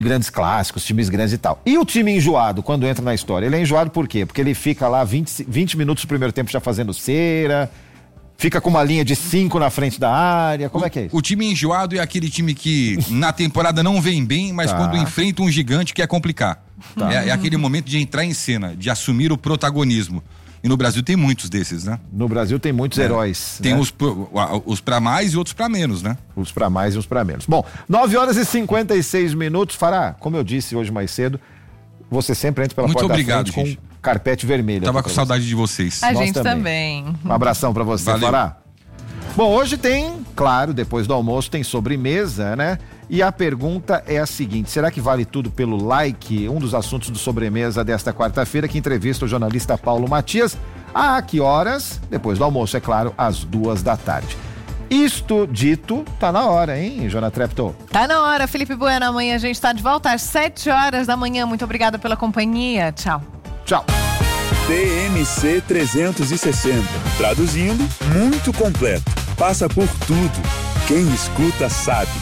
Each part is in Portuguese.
grandes clássicos, times grandes e tal. E o time enjoado, quando entra na história? Ele é enjoado por quê? Porque ele fica lá 20 minutos do primeiro tempo já fazendo cera, fica com uma linha de 5 na frente da área, como é que é isso? O time enjoado é aquele time que na temporada não vem bem, mas quando enfrenta um gigante quer complicar. É aquele momento de entrar em cena, de assumir o protagonismo. E no Brasil tem muitos desses, né? No Brasil tem muitos heróis. Tem, né? os pra mais e outros pra menos, né? Os pra mais e os pra menos. Bom, 9h56. Fará, como eu disse hoje mais cedo, você sempre entra pela Muito porta obrigado, da frente gente. com carpete vermelho. Tava com saudade de vocês. A gente também. Um abração pra você, Valeu. Fará. Bom, hoje tem, claro, depois do almoço tem sobremesa, né? E a pergunta é a seguinte: será que vale tudo pelo like? Um dos assuntos do sobremesa desta quarta-feira, que entrevista o jornalista Paulo Matias. A que horas? Depois do almoço, é claro, às 14h. Isto dito, tá na hora, hein, Jona Treptow? Tá na hora, Felipe Bueno. Amanhã a gente tá de volta às 7h da manhã. Muito obrigada pela companhia. Tchau. Tchau. TMC 360. Traduzindo, muito completo. Passa por tudo. Quem escuta sabe.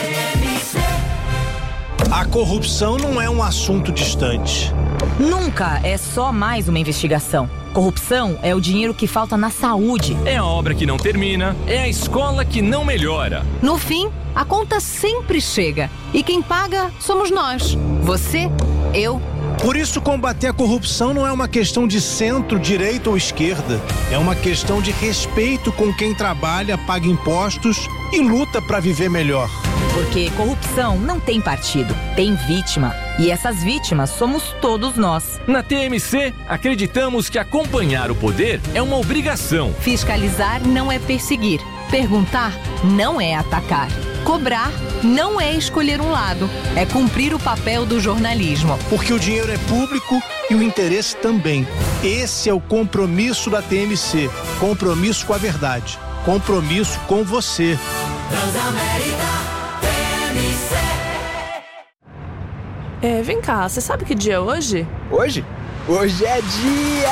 A corrupção não é um assunto distante. Nunca é só mais uma investigação. Corrupção é o dinheiro que falta na saúde. É a obra que não termina, é a escola que não melhora. No fim, a conta sempre chega. E quem paga somos nós. Você, eu. Por isso, combater a corrupção não é uma questão de centro, direita ou esquerda. É uma questão de respeito com quem trabalha, paga impostos e luta para viver melhor. Porque corrupção não tem partido, tem vítima. E essas vítimas somos todos nós. Na TMC, acreditamos que acompanhar o poder é uma obrigação. Fiscalizar não é perseguir. Perguntar não é atacar. Cobrar não é escolher um lado. É cumprir o papel do jornalismo. Porque o dinheiro é público e o interesse também. Esse é o compromisso da TMC. Compromisso com a verdade. Compromisso com você. Transamérica. Vem cá, você sabe que dia é hoje? Hoje? Hoje é dia